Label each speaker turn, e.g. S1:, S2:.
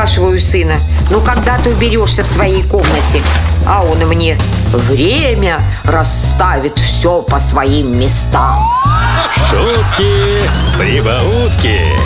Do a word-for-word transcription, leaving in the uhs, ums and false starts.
S1: спрашиваю сына: ну когда ты уберешься в своей комнате? А он мне: время расставит все по своим местам.
S2: Шутки, прибаутки.